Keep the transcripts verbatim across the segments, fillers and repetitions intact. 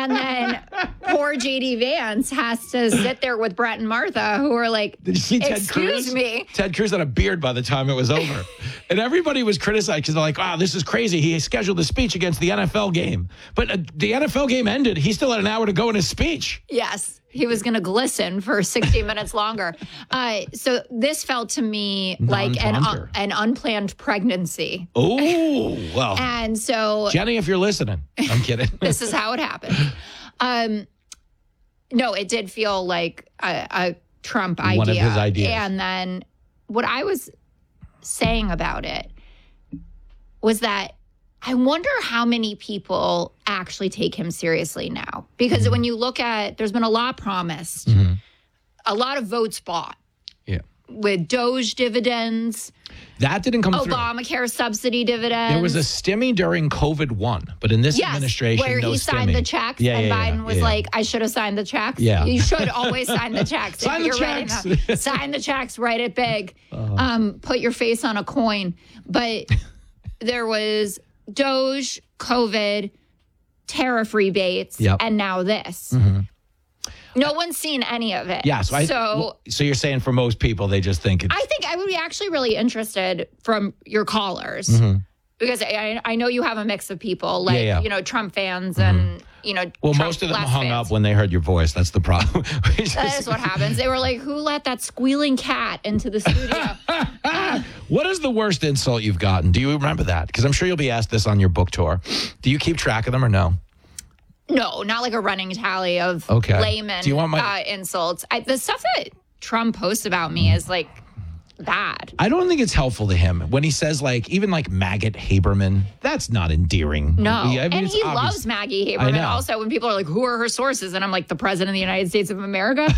And then poor J D Vance has to sit there with Brett and Martha, who are like, Did you see Ted excuse Cruz? me. Ted Cruz had a beard by the time it was over. And everybody was criticized because they're like, wow, this is crazy. He scheduled a speech against the N F L game. But uh, the N F L game ended. He still had an hour to go in his speech. Yes. He was going to glisten for sixty minutes longer. Uh, so this felt to me like an, uh, an unplanned pregnancy. Oh, well. And so... Jenny, if you're listening. I'm kidding. This is how it happened. Um, no, it did feel like a, a Trump idea. One of his ideas. And then what I was saying about it was that I wonder how many people actually take him seriously now. Because mm-hmm. when you look at, there's been a lot promised, mm-hmm. a lot of votes bought. Yeah. With Doge dividends. That didn't come through. Obamacare subsidy dividends. There was a stimmy during COVID one, but in this yes, administration, where no he signed stimmy. the checks, yeah, and yeah, Biden yeah, was yeah. like, "I should have signed the checks." Yeah, you should always sign the checks. sign if the you're checks. Ready to, sign the checks. Write it big. Uh-huh. Um, put your face on a coin. But there was Doge, COVID, tariff rebates, yep. and now this. Mm-hmm. No one's seen any of it. Yeah, so, I, so, so you're saying for most people, they just think it's... I think I would be actually really interested from your callers, mm-hmm. because I, I know you have a mix of people, like, yeah, yeah. you know, Trump fans mm-hmm. and, you know, Well, Trump most of them less hung fans. up when they heard your voice. That's the problem. That is what happens. They were like, who let that squealing cat into the studio? uh, what is the worst insult you've gotten? Do you remember that? Because I'm sure you'll be asked this on your book tour. Do you keep track of them or no? No, not like a running tally of okay. layman Do you want my- uh, insults. I, the stuff that Trump posts about me is like bad. I don't think it's helpful to him when he says like, even like maggot Haberman. That's not endearing. No. I mean, and he obvious. loves Maggie Haberman also when people are like, who are her sources? And I'm like, the president of the United States of America.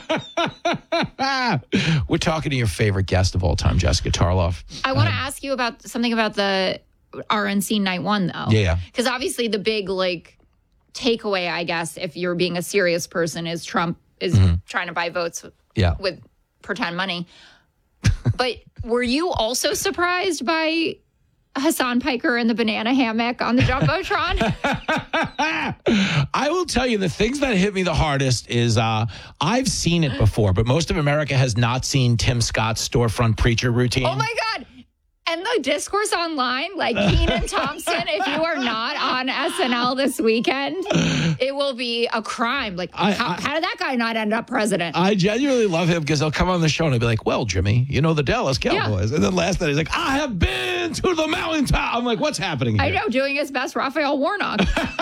We're talking to your favorite guest of all time, Jessica Tarloff. I want to um, ask you about something about the R N C night one, though. Yeah. Because obviously the big like takeaway, I guess, if you're being a serious person, is Trump is mm-hmm. trying to buy votes yeah. with pretend money. But were you also surprised by Hassan Piker in the banana hammock on the Jumbotron? I will tell you, the things that hit me the hardest is uh, I've seen it before, but most of America has not seen Tim Scott's storefront preacher routine. Oh, my God. And the discourse online, like Kenan Thompson, if you are not on S N L this weekend, it will be a crime. Like, I, how, I, how did that guy not end up president? I genuinely love him because he'll come on the show and he'll be like, well, Jimmy, you know the Dallas Cowboys. Yeah. And then last night he's like, I have been to the mountaintop. I'm like, what's happening here? I know, doing his best Raphael Warnock.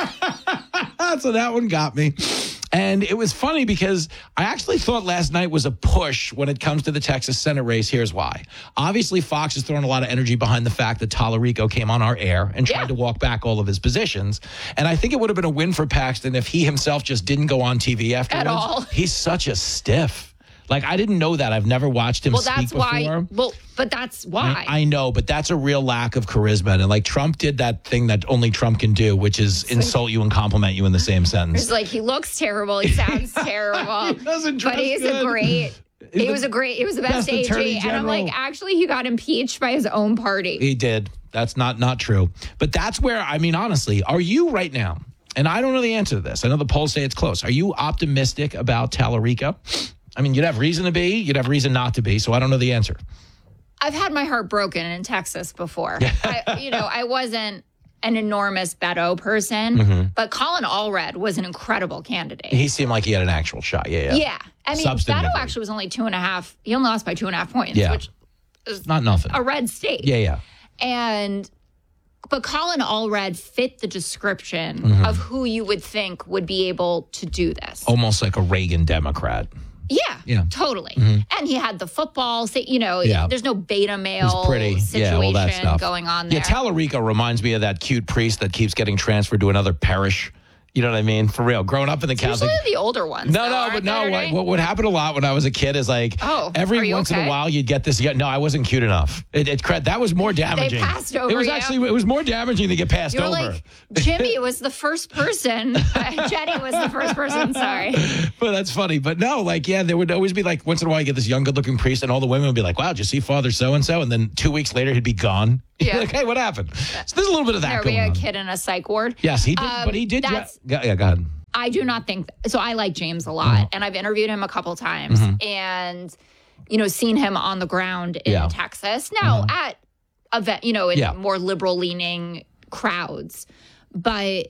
So that one got me. And it was funny because I actually thought last night was a push when it comes to the Texas Senate race. Here's why. Obviously, Fox has thrown a lot of energy behind the fact that Tallarico came on our air and tried yeah. to walk back all of his positions. And I think it would have been a win for Paxton if he himself just didn't go on T V afterwards. At all. He's such a stiff. Like, I didn't know that. I've never watched him well, speak that's before. Why, well, but that's why. I, I know, but that's a real lack of charisma. And like Trump did that thing that only Trump can do, which is it's insult like, you and compliment you in the same sentence. It's like, he looks terrible. He sounds terrible. He doesn't dress But he's good. a great... He was a great, he was the best, best A G. And I'm like, actually, he got impeached by his own party. He did. That's not, not true. But that's where, I mean, honestly, are you right now, and I don't know the answer to this. I know the polls say it's close. Are you optimistic about Tallarico? I mean, you'd have reason to be. You'd have reason not to be. So I don't know the answer. I've had my heart broken in Texas before. I, you know, I wasn't an enormous Beto person, mm-hmm. but Colin Allred was an incredible candidate. He seemed like he had an actual shot. Yeah, yeah. Yeah. I mean, Beto actually was only two and a half. He only lost by two and a half points, yeah. which is not nothing. A red state. Yeah, yeah. And... But Colin Allred fit the description mm-hmm. of who you would think would be able to do this. Almost like a Reagan Democrat. Yeah, yeah, totally. Mm-hmm. And he had the football, you know, yeah. there's no beta male pretty. situation yeah, that stuff. going on there. Yeah, Tallarico reminds me of that cute priest that keeps getting transferred to another parish. You know what I mean? For real. Growing up in the it's Catholic. Usually the older ones. No, though, no, but no. What, what would happen a lot when I was a kid is like, oh, every once okay? in a while you'd get this. Yeah, no, I wasn't cute enough. It, it that was more damaging. They passed over It was you. actually it was more damaging to get passed you were over. Like, Jimmy was the first person. uh, Jenny was the first person. Sorry. But that's funny. But no, like, yeah, there would always be like once in a while you get this young, good-looking priest, and all the women would be like, "Wow, did you see Father so and so?" And then two weeks later he'd be gone. Yeah. Like, hey, what happened? So there's a little bit of that there going be a on. kid in a psych ward. Yes, he did. Um, but he did. That's, Yeah, yeah, go ahead. I do not think so. I like James a lot, mm-hmm. and I've interviewed him a couple times, mm-hmm. and you know, seen him on the ground in yeah. Texas. Now mm-hmm. at event, you know, in yeah. more liberal leaning crowds, but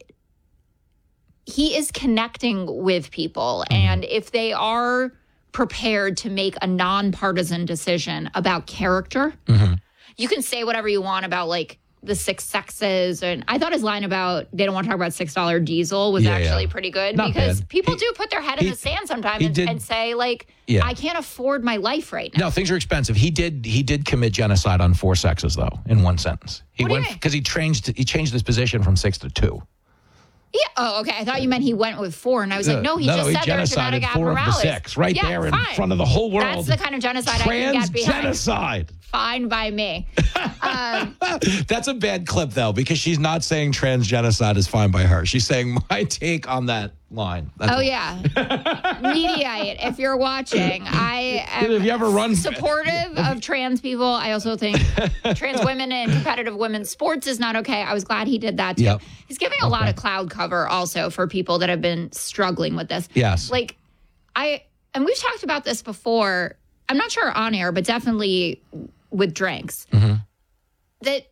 he is connecting with people, mm-hmm. and if they are prepared to make a nonpartisan decision about character, mm-hmm. you can say whatever you want about like the six sexes. And I thought his line about they don't want to talk about six dollar diesel was yeah, actually yeah. pretty good. Not because bad. people he, do put their head he, in the sand sometimes and, and say like, yeah. I can't afford my life right now. No, things are expensive. He did he did commit genocide on four sexes though, in one sentence. He what went because he changed he changed his position from six to two. Yeah. Oh, okay. I thought you meant he went with four, and I was like, no, he no, just no, said he there's genetic four abnormalities. Of the six, right yeah, there fine. in front of the whole world. That's the kind of genocide I can get behind. Genocide. Fine by me. Um, That's a bad clip, though, because she's not saying trans genocide is fine by her. She's saying my take on that line. That's oh, all. yeah. Mediate, if you're watching. I am Have you ever run supportive of trans people. I also think trans women in competitive women's sports is not okay. I was glad he did that, too. Yep. He's giving a okay. lot of cloud cover also for people that have been struggling with this. Yes. Like, I, and we've talked about this before. I'm not sure on air, but definitely with drinks, mm-hmm. that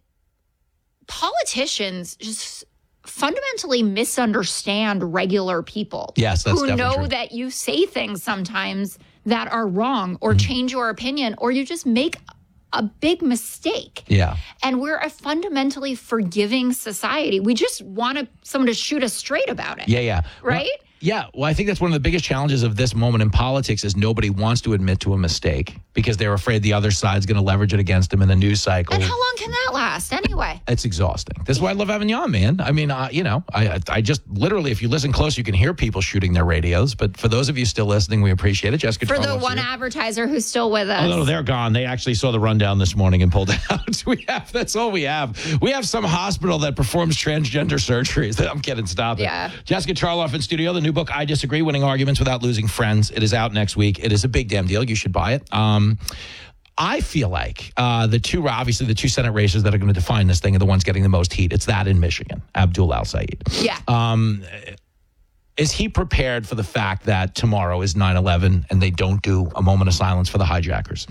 politicians just fundamentally misunderstand regular people. Yes, that's who know true. that you say things sometimes that are wrong or mm-hmm. change your opinion, or you just make a big mistake. Yeah. And we're a fundamentally forgiving society. We just want to, someone to shoot us straight about it. Yeah, yeah. Right? Well, yeah. Well, I think that's one of the biggest challenges of this moment in politics is nobody wants to admit to a mistake because they're afraid the other side's going to leverage it against them in the news cycle. And how long can that last anyway? It's exhausting. This is why I love having you on, man. I mean, uh, you know, I I just literally, if you listen close, you can hear people shooting their radios. But for those of you still listening, we appreciate it. Jessica For Charlo the one here. advertiser who's still with us. Oh, no, no, they're gone. They actually saw the rundown this morning and pulled it out. We have, that's all we have. We have some hospital that performs transgender surgeries. I'm kidding. Stop it. Yeah. Jessica Charloff in studio. The new book, I Disagree, Winning Arguments Without Losing Friends. It is out next week. It is a big damn deal. You should buy it. Um, I feel like uh, the two, obviously the two Senate races that are going to define this thing are the ones getting the most heat. It's that in Michigan, Abdul Al-Sayed. Yeah. Um, is he prepared for the fact that tomorrow is nine eleven and they don't do a moment of silence for the hijackers?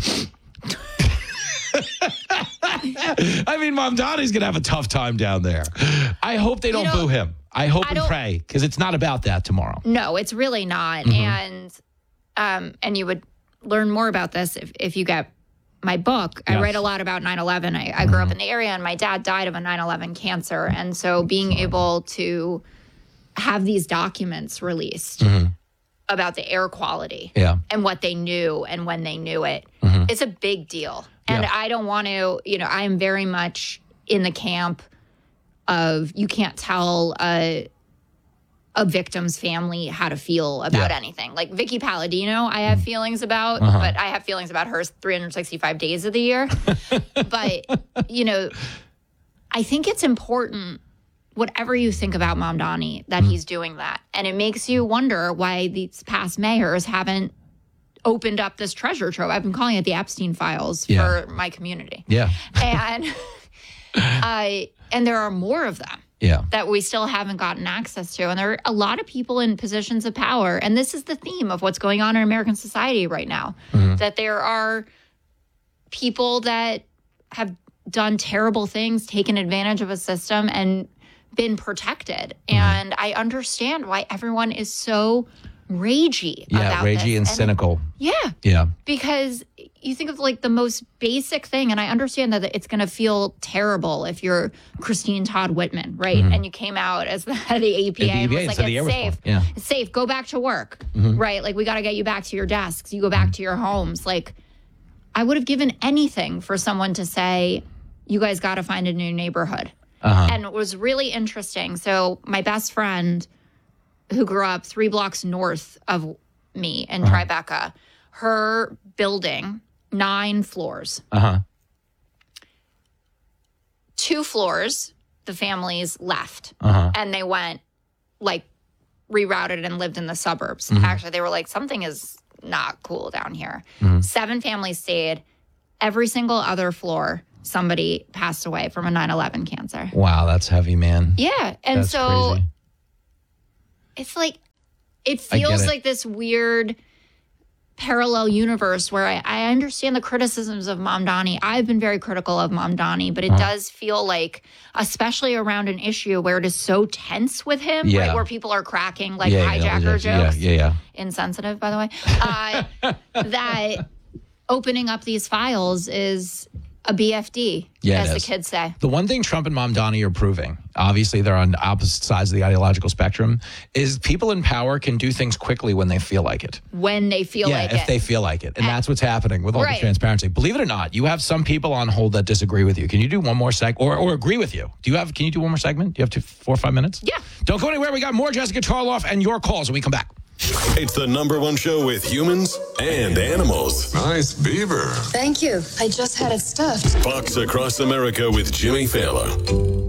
I mean, Mamdani's going to have a tough time down there. I hope they don't you know, boo him. I hope I and pray, because it's not about that tomorrow. No, it's really not. Mm-hmm. And um, and you would learn more about this if, if you get my book. Yes. I write a lot about nine eleven. I, I grew mm-hmm. up in the area, and my dad died of a nine eleven cancer. And so being Sorry. able to have these documents released mm-hmm. about the air quality yeah. and what they knew and when they knew it, mm-hmm. it's a big deal. And yeah. I don't want to, you know, I am very much in the camp of you can't tell a, a victim's family how to feel about yeah. anything. Like Vicky Palladino, I have feelings about, uh-huh. but I have feelings about her three hundred sixty-five days of the year. But, you know, I think it's important, whatever you think about Mamdani, that mm. he's doing that. And it makes you wonder why these past mayors haven't opened up this treasure trove. I've been calling it the Epstein Files yeah. for my community. Yeah. And uh, and there are more of them yeah. that we still haven't gotten access to. And there are a lot of people in positions of power. And this is the theme of what's going on in American society right now, mm-hmm. that there are people that have done terrible things, taken advantage of a system, and been protected. Mm-hmm. And I understand why everyone is so ragey yeah, about ragey this. and, and cynical. Yeah. Yeah. Because you think of like the most basic thing, and I understand that it's going to feel terrible if you're Christine Todd Whitman, right? Mm-hmm. And you came out as the head of the A P A and was like, it's safe. Yeah. It's safe. Go back to work, mm-hmm. right? Like, we got to get you back to your desks. You go back mm-hmm. to your homes. Like, I would have given anything for someone to say, you guys got to find a new neighborhood. Uh-huh. And it was really interesting. So my best friend, who grew up three blocks north of me in uh-huh. Tribeca, her building, nine floors. Uh-huh. Two floors, the families left. Uh-huh. And they went, like, rerouted and lived in the suburbs. Mm-hmm. Actually, they were like, something is not cool down here. Mm-hmm. Seven families stayed. Every single other floor, somebody passed away from a nine eleven cancer. Wow, that's heavy, man. Yeah. And that's so crazy. It's like, it I get feels it. like this weird parallel universe where I, I understand the criticisms of Mamdani. I've been very critical of Mamdani, but it Uh-huh. does feel like, especially around an issue where it is so tense with him, Yeah. right, where people are cracking like Yeah, yeah, hijacker yeah, jokes. yeah, yeah, yeah. Insensitive, by the way. Uh, that opening up these files is a B F D, Yeah, it as the is. kids say. The one thing Trump and Mamdani are proving, obviously they're on opposite sides of the ideological spectrum, is people in power can do things quickly when they feel like it. When they feel yeah, like if it. they feel like it. And that's what's happening with all Right. the transparency. Believe it or not, you have some people on hold that disagree with you. Can you do one more seg or or agree with you? Do you have can you do one more segment? Do you have two, four or five minutes? Yeah. Don't go anywhere. We got more Jessica Tarloff and your calls when we come back. It's the number one show with humans and animals. Nice beaver. Thank you. I just had it stuffed. Fox Across America with Jimmy Fallon.